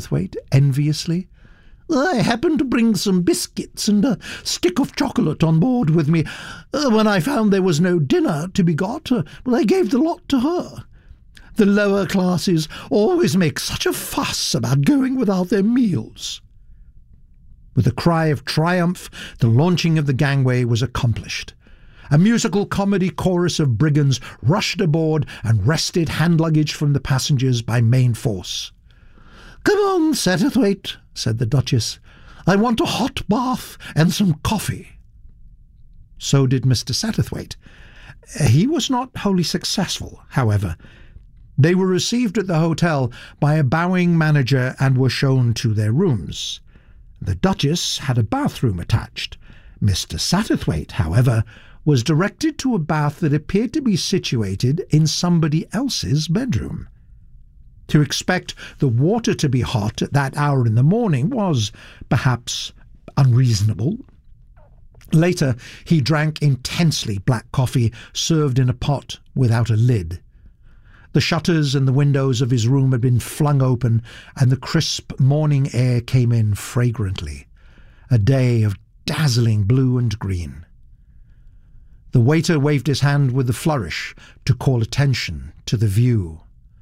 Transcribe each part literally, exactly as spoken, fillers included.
Satterthwaite enviously. "I happened to bring some biscuits and a stick of chocolate on board with me. Uh, when I found there was no dinner to be got, uh, well, I gave the lot to her. The lower classes always make such a fuss about going without their meals." With a cry of triumph, the launching of the gangway was accomplished. A musical comedy chorus of brigands rushed aboard and wrested hand luggage from the passengers by main force. "Come on, Satterthwaite," said the Duchess. "I want a hot bath and some coffee." So did Mister Satterthwaite. He was not wholly successful, however. They were received at the hotel by a bowing manager and were shown to their rooms. The Duchess had a bathroom attached. Mister Satterthwaite, however, was directed to a bath that appeared to be situated in somebody else's bedroom. To expect the water to be hot at that hour in the morning was, perhaps, unreasonable. Later, he drank intensely black coffee served in a pot without a lid. The shutters and the windows of his room had been flung open, and the crisp morning air came in fragrantly. A day of dazzling blue and green. The waiter waved his hand with a flourish to call attention to the view.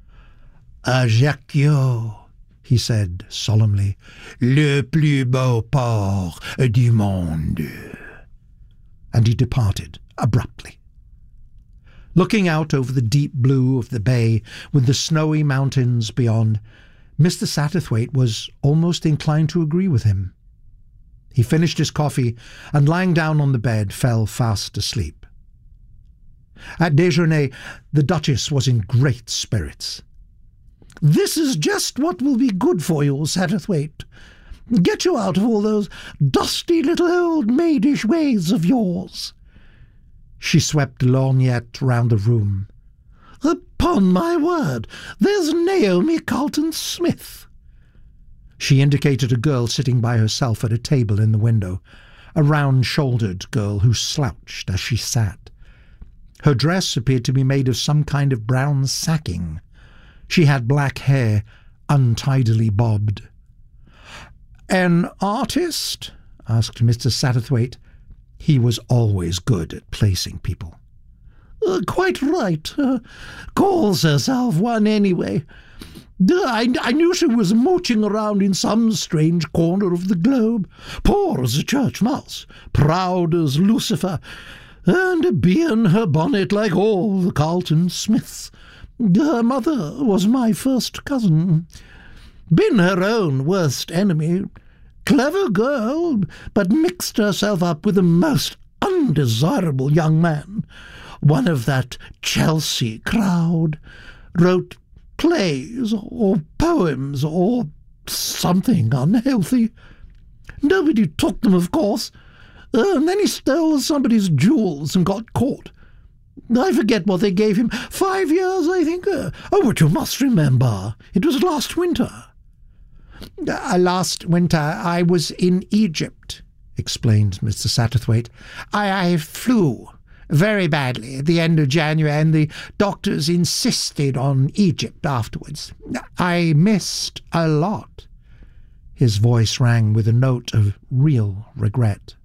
"Ajaccio," he said solemnly, "le plus beau port du monde." And he departed abruptly. Looking out over the deep blue of the bay with the snowy mountains beyond, Mister Satterthwaite was almost inclined to agree with him. He finished his coffee and, lying down on the bed, fell fast asleep. At déjeuner, the Duchess was in great spirits. "This is just what will be good for you, Satterthwaite. Get you out of all those dusty little old maidish ways of yours." She swept a lorgnette round the room. "Upon my word, there's Naomi Carleton-Smith." She indicated a girl sitting by herself at a table in the window, a round-shouldered girl who slouched as she sat. Her dress appeared to be made of some kind of brown sacking. She had black hair, untidily bobbed. "An artist?" asked Mister Satterthwaite. He was always good at placing people. Uh, "quite right. Uh, calls herself one anyway. Uh, I, I knew she was mooching around in some strange corner of the globe, poor as a church mouse, proud as Lucifer, and a bee in her bonnet like all the Carleton-Smiths. Her mother was my first cousin. Been her own worst enemy. Clever girl, but mixed herself up with a most undesirable young man, one of that Chelsea crowd, wrote plays or poems or something unhealthy. Nobody took them, of course, uh, and then he stole somebody's jewels and got caught. I forget what they gave him. Five years, I think. Uh, oh, but you must remember, it was last winter. Uh, last winter I was in Egypt, explained Mister Satterthwaite. I, I flew very badly at the end of January, and the doctors insisted on Egypt afterwards. I missed a lot. His voice rang with a note of real regret.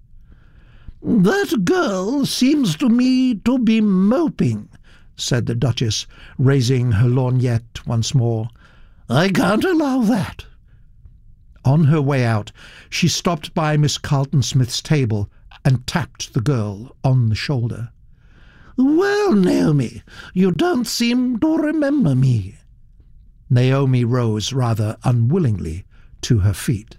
"That girl seems to me to be moping," said the Duchess, raising her lorgnette once more. "I can't allow that." On her way out, she stopped by Miss Carleton-Smith's table and tapped the girl on the shoulder. "Well, Naomi, you don't seem to remember me." Naomi rose rather unwillingly to her feet.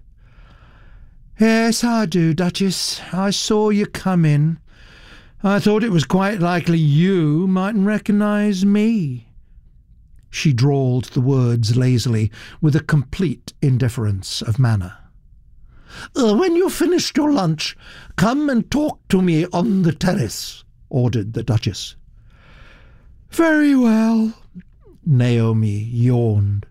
"Yes, I do, Duchess. I saw you come in. I thought it was quite likely you mightn't recognise me." She drawled the words lazily, with a complete indifference of manner. Uh, "when you've finished your lunch, come and talk to me on the terrace," ordered the Duchess. "Very well." Naomi yawned.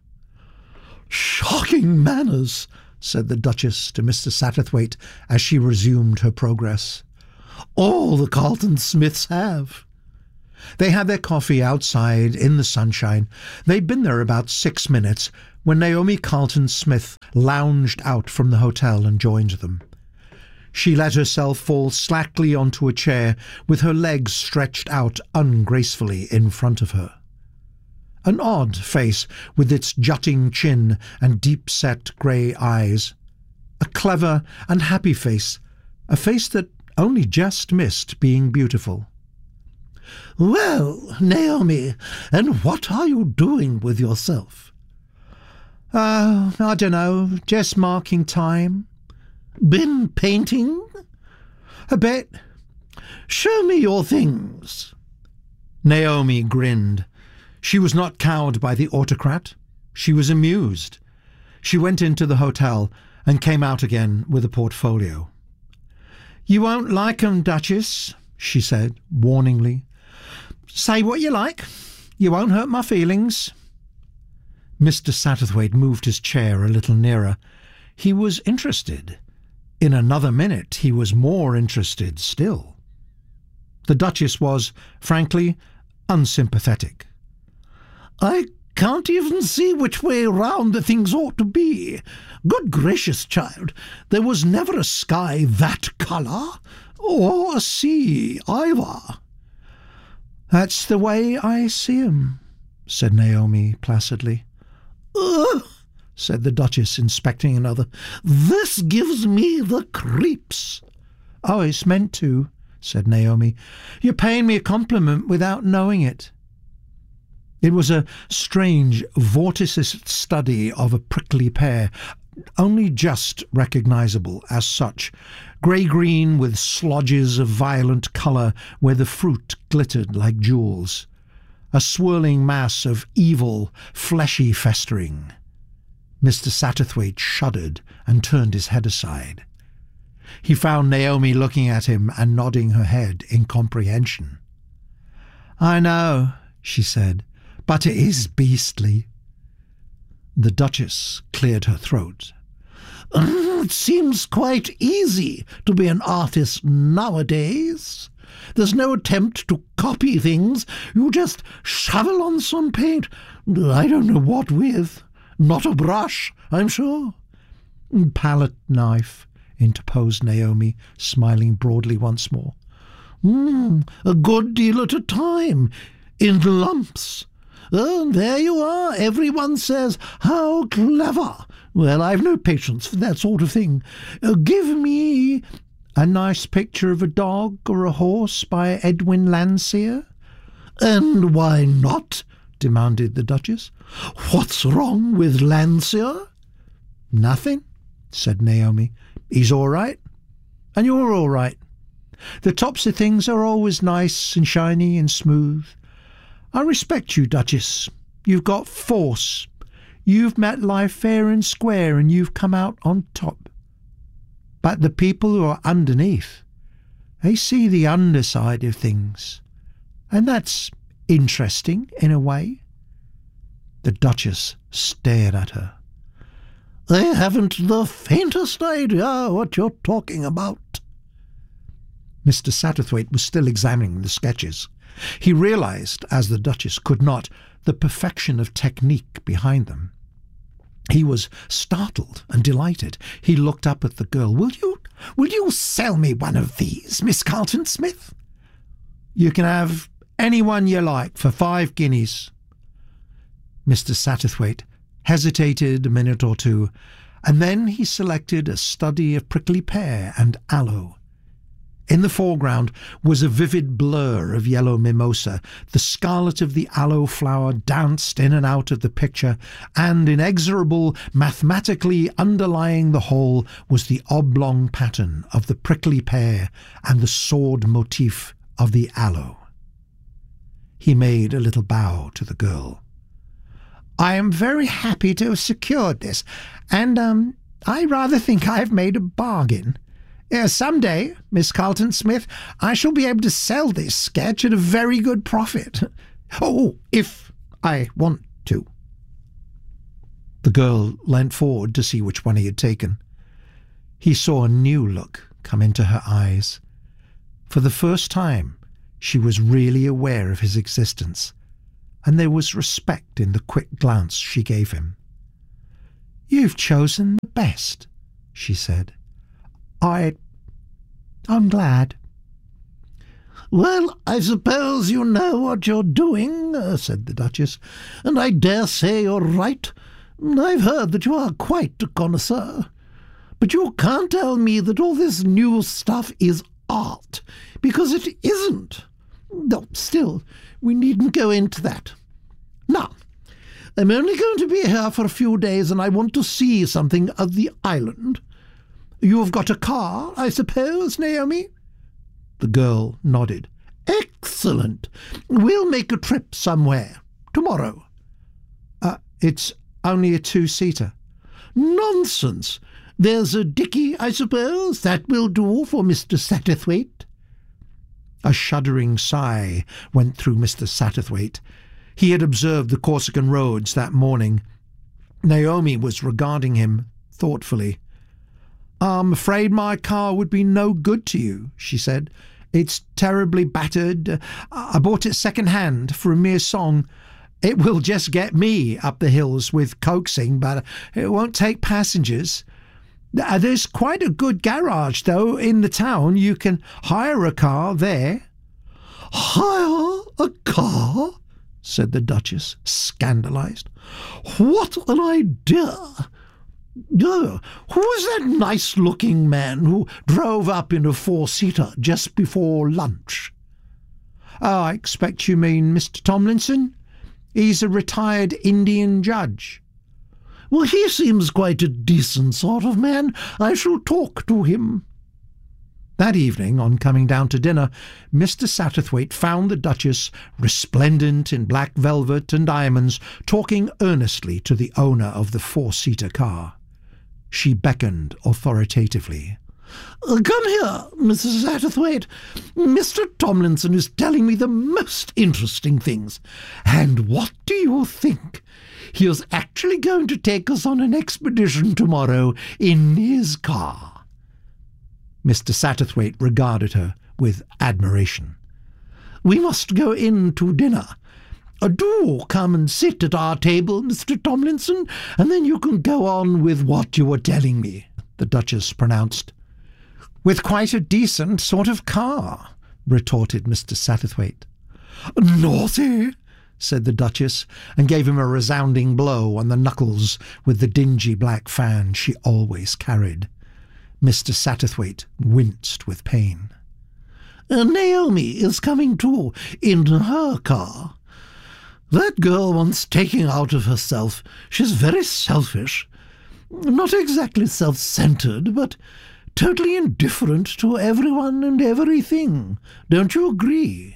"Shocking manners," said the Duchess to Mister Satterthwaite as she resumed her progress. "All the Carleton-Smiths have." They had their coffee outside in the sunshine. They'd been there about six minutes when Naomi Carlton Smith lounged out from the hotel and joined them. She let herself fall slackly onto a chair with her legs stretched out ungracefully in front of her. An odd face with its jutting chin and deep-set grey eyes. A clever and happy face, a face that only just missed being beautiful. "Well, Naomi, and what are you doing with yourself?" Oh, I don't know, just marking time." "Been painting?" "A bit." "Show me your things." Naomi grinned. She was not cowed by the autocrat. She was amused. She went into the hotel and came out again with a portfolio. "You won't like 'em, Duchess," she said, warningly. "Say what you like. You won't hurt my feelings." Mister Satterthwaite moved his chair a little nearer. He was interested. In another minute he was more interested still. The Duchess was, frankly, unsympathetic. "I can't even see which way round the things ought to be. Good gracious, child, there was never a sky that colour, or a sea either." "That's the way I see 'em," said Naomi placidly. "Ugh," said the Duchess, inspecting another. "This gives me the creeps." "Oh, it's meant to," said Naomi. "You're paying me a compliment without knowing it." It was a strange, vorticist study of a prickly pear, only just recognisable as such, grey-green with slodges of violent colour where the fruit glittered like jewels, a swirling mass of evil, fleshy festering. Mister Satterthwaite shuddered and turned his head aside. He found Naomi looking at him and nodding her head in comprehension. "I know," she said, "but it is beastly." The Duchess cleared her throat. "It seems quite easy to be an artist nowadays. There's no attempt to copy things. You just shovel on some paint. I don't know what with. Not a brush, I'm sure." "Palette knife," interposed Naomi, smiling broadly once more. Mm, "a good deal at a time, in lumps. Oh, there you are. Everyone says, 'How clever!' Well, I've no patience for that sort of thing. Uh, give me—" "A nice picture of a dog or a horse by Edwin Landseer?" "And why not?" demanded the Duchess. "What's wrong with Landseer?" "Nothing," said Naomi. "He's all right, and you're all right. The tops of things are always nice and shiny and smooth. I respect you, Duchess. You've got force. You've met life fair and square, and you've come out on top. But the people who are underneath, they see the underside of things, and that's interesting in a way." The Duchess stared at her. "I haven't the faintest idea what you're talking about." Mister Satterthwaite was still examining the sketches. He realised, as the Duchess could not, the perfection of technique behind them. He was startled and delighted. He looked up at the girl. "Will you, will you sell me one of these, Miss Carlton Smith?" "You can have any one you like for five guineas." Mister Satterthwaite hesitated a minute or two, and then he selected a study of prickly pear and aloe. In the foreground was a vivid blur of yellow mimosa. The scarlet of the aloe flower danced in and out of the picture, and inexorable, mathematically underlying the whole was the oblong pattern of the prickly pear and the sword motif of the aloe. He made a little bow to the girl. "I am very happy to have secured this, and um, I rather think I have made a bargain. Uh, some day, Miss Carlton Smith, I shall be able to sell this sketch at a very good profit. Oh, if I want to." The girl leant forward to see which one he had taken. He saw a new look come into her eyes. For the first time, She was really aware of his existence, and there was respect in the quick glance she gave him. "You've chosen the best," she said. I... I'm glad." "Well, I suppose you know what you're doing," uh, said the Duchess, "and I dare say you're right. I've heard that you are quite a connoisseur. But you can't tell me that all this new stuff is art, because it isn't. No, still, we needn't go into that. Now, I'm only going to be here for a few days, and I want to see something of the island. You've got a car, I suppose, Naomi?" The girl nodded. "Excellent. We'll make a trip somewhere. Tomorrow." Uh, it's only a two-seater." "Nonsense. There's a dickey, I suppose. That will do for Mister Satterthwaite." A shuddering sigh went through Mister Satterthwaite. He had observed the Corsican roads that morning. Naomi was regarding him thoughtfully. "I'm afraid my car would be no good to you," she said. "It's terribly battered. I bought it second-hand for a mere song. It will just get me up the hills with coaxing, but it won't take passengers. There's quite a good garage, though, in the town. You can hire a car there." "Hire a car?" said the Duchess, scandalised. "What an idea! Oh, who was that nice-looking man who drove up in a four-seater just before lunch?" "Oh, I expect you mean Mister Tomlinson. He's a retired Indian judge." "Well, he seems quite a decent sort of man. I shall talk to him." That evening, on coming down to dinner, Mister Satterthwaite found the Duchess, resplendent in black velvet and diamonds, talking earnestly to the owner of the four-seater car. She beckoned authoritatively. "Come here, Missus Satterthwaite. Mister Tomlinson is telling me the most interesting things. And what do you think? He is actually going to take us on an expedition tomorrow in his car." Mister Satterthwaite regarded her with admiration. "We must go in to dinner. Do come and sit at our table, Mister Tomlinson, and then you can go on with what you were telling me," the Duchess pronounced. "With quite a decent sort of car," retorted Mister Satterthwaite. "Naughty," said the Duchess, and gave him a resounding blow on the knuckles with the dingy black fan she always carried. Mister Satterthwaite winced with pain. "Naomi is coming too, in her car. That girl wants taking out of herself. She's very selfish. Not exactly self-centred, but totally indifferent to everyone and everything. Don't you agree?"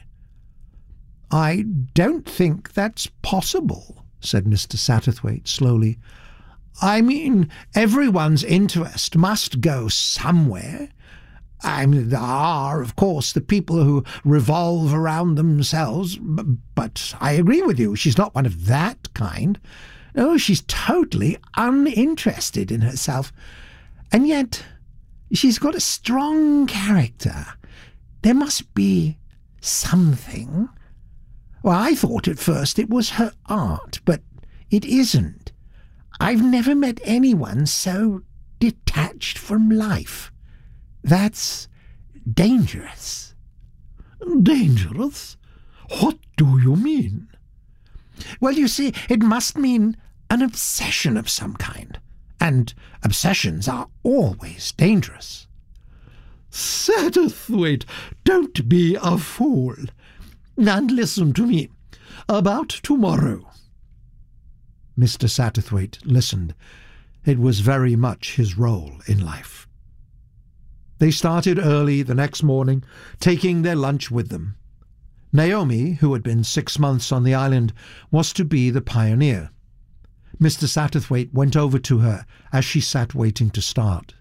"I don't think that's possible," said Mister Satterthwaite slowly. "I mean, everyone's interest must go somewhere. I mean, there are, of course, the people who revolve around themselves, but I agree with you, she's not one of that kind. No, she's totally uninterested in herself. And yet, she's got a strong character. There must be something. Well, I thought at first it was her art, but it isn't. I've never met anyone so detached from life. That's dangerous." "Dangerous? What do you mean?" "Well, you see, it must mean an obsession of some kind, and obsessions are always dangerous." "Satterthwaite, don't be a fool. And listen to me. About tomorrow." Mister Satterthwaite listened. It was very much his role in life. They started early the next morning, taking their lunch with them. Naomi, who had been six months on the island, was to be the pioneer. Mister Satterthwaite went over to her as she sat waiting to start.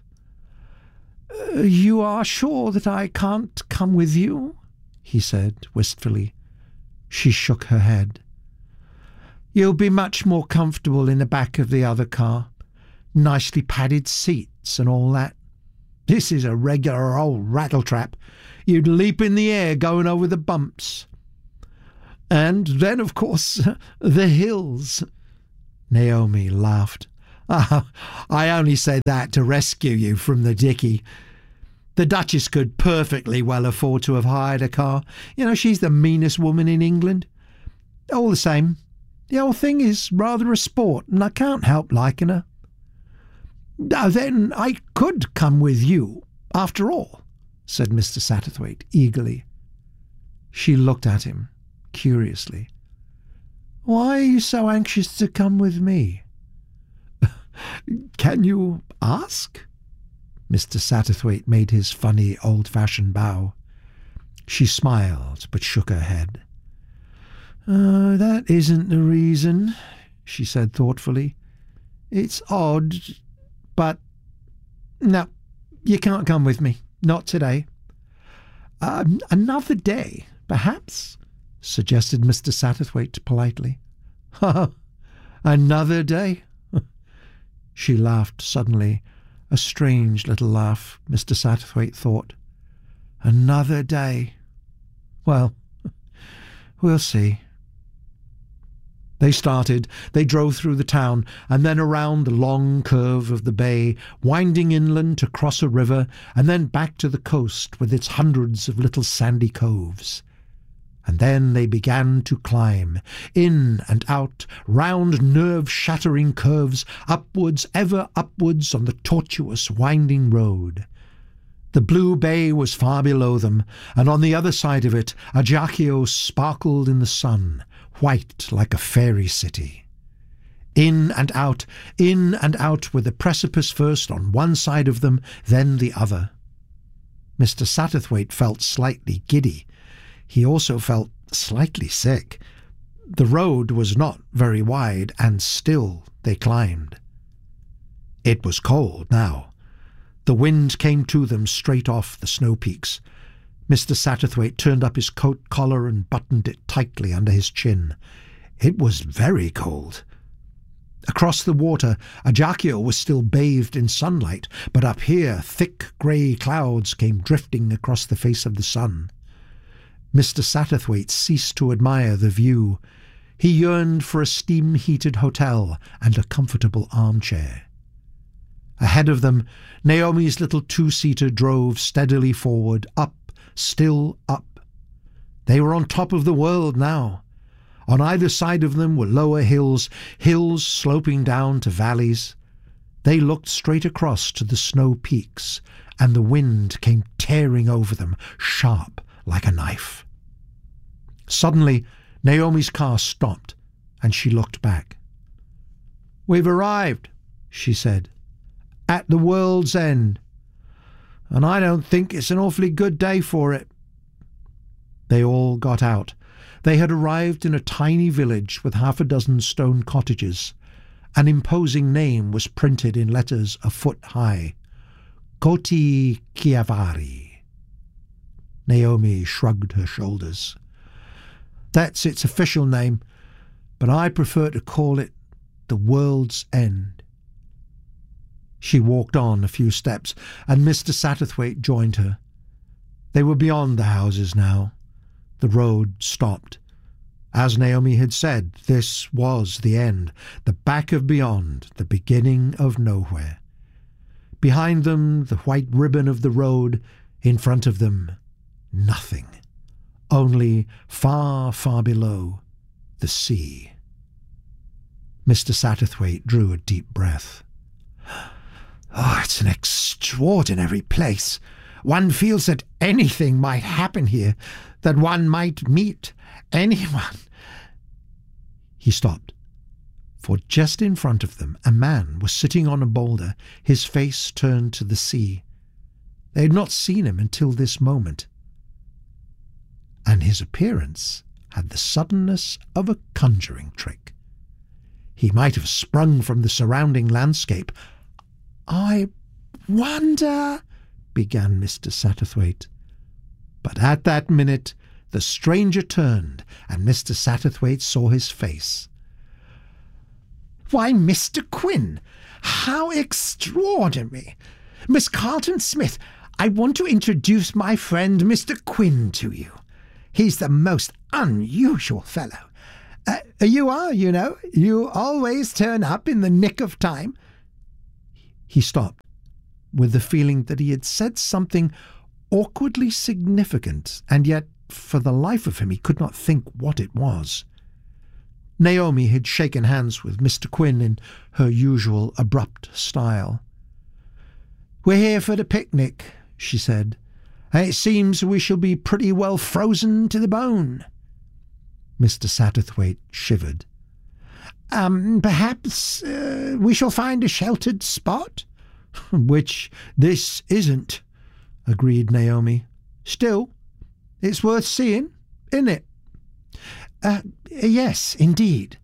Uh, "You are sure that I can't come with you?" he said wistfully. She shook her head. "You'll be much more comfortable in the back of the other car. Nicely padded seats and all that." This is a regular old rattletrap. You'd leap in the air going over the bumps. And then, of course, the hills." Naomi laughed. "Ah, I only say that to rescue you from the dicky. The Duchess could perfectly well afford to have hired a car. You know, she's the meanest woman in England. All the same, the whole thing is rather a sport, and I can't help liking her." "Oh, then I could come with you, after all," said Mister Satterthwaite eagerly. She looked at him curiously. "Why are you so anxious to come with me?" "Can you ask?" Mister Satterthwaite made his funny old-fashioned bow. She smiled, but shook her head. "Uh, that isn't the reason," she said thoughtfully. "It's odd, but no, you can't come with me. Not today." Um, "Another day, perhaps?" suggested Mister Satterthwaite politely. "Ha! Another day?" She laughed suddenly, a strange little laugh, Mister Satterthwaite thought. "Another day. Well, we'll see." They started. They drove through the town, and then around the long curve of the bay, winding inland to cross a river, and then back to the coast with its hundreds of little sandy coves. And then they began to climb, in and out, round nerve-shattering curves, upwards, ever upwards on the tortuous winding road. The blue bay was far below them, and on the other side of it Ajaccio sparkled in the sun, white like a fairy city. In and out, in and out, with the precipice first on one side of them, then the other. Mister Satterthwaite felt slightly giddy. He also felt slightly sick. The road was not very wide, and still they climbed. It was cold now. The wind came to them straight off the snow peaks. Mister Satterthwaite turned up his coat collar and buttoned it tightly under his chin. It was very cold. Across the water, Ajaccio was still bathed in sunlight, but up here thick grey clouds came drifting across the face of the sun. Mister Satterthwaite ceased to admire the view. He yearned for a steam-heated hotel and a comfortable armchair. Ahead of them, Naomi's little two-seater drove steadily forward, up, still up. They were on top of the world now. On either side of them were lower hills, hills sloping down to valleys. They looked straight across to the snow peaks, and the wind came tearing over them, sharp like a knife. Suddenly, Naomi's car stopped, and she looked back. "We've arrived," she said, "at the world's end, and I don't think it's an awfully good day for it." They all got out. They had arrived in a tiny village with half a dozen stone cottages. An imposing name was printed in letters a foot high. Cotti Chiavari. Naomi shrugged her shoulders. "That's its official name, but I prefer to call it the World's End." She walked on a few steps, and Mister Satterthwaite joined her. They were beyond the houses now. The road stopped. As Naomi had said, this was the end, the back of beyond, the beginning of nowhere. Behind them, the white ribbon of the road. In front of them, nothing. Only far, far below, the sea. Mister Satterthwaite drew a deep breath. "Oh, it's an extraordinary place. One feels that anything might happen here, that one might meet anyone." He stopped, for just in front of them a man was sitting on a boulder, his face turned to the sea. They had not seen him until this moment, and his appearance had the suddenness of a conjuring trick. He might have sprung from the surrounding landscape. "I wonder—" began Mister Satterthwaite. But at that minute the stranger turned, and Mister Satterthwaite saw his face. "Why, Mister Quinn, how extraordinary! Miss Carlton Smith, I want to introduce my friend Mister Quinn to you. He's the most unusual fellow. Uh, you are, you know. You always turn up in the nick of time. He stopped, with the feeling that he had said something awkwardly significant, and yet, for the life of him, he could not think what it was. Naomi had shaken hands with Mister Quinn in her usual abrupt style. "We're here for the picnic," she said. "It seems we shall be pretty well frozen to the bone." Mister Satterthwaite shivered. Um, perhaps uh, we shall find a sheltered spot?" "Which this isn't," agreed Naomi. "Still, it's worth seeing, isn't it?" Uh, yes, indeed.